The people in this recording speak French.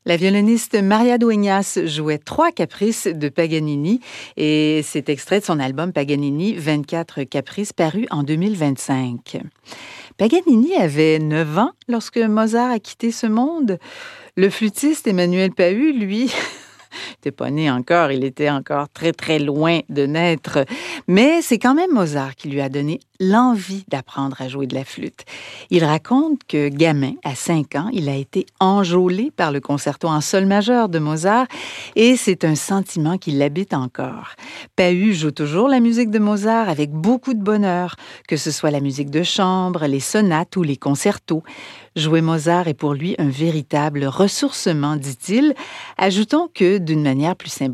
La violoniste Maria Dueñas jouait 3 caprices de Paganini et c'est extrait de son album Paganini 24 caprices paru en 2025. Paganini avait 9 ans lorsque Mozart a quitté ce monde. Le flûtiste Emmanuel Pahud, lui, n'était pas né encore, il était encore très très loin de naître. Mais c'est quand même Mozart qui lui a donné l'envie d'apprendre à jouer de la flûte. Il raconte que gamin, à 5 ans, il a été enjôlé par le concerto en sol majeur de Mozart et c'est un sentiment qui l'habite encore. Pahud joue toujours la musique de Mozart avec beaucoup de bonheur, que ce soit la musique de chambre, les sonates ou les concertos. Jouer Mozart est pour lui un véritable ressourcement, dit-il. Ajoutons que, d'une manière plus symbolique,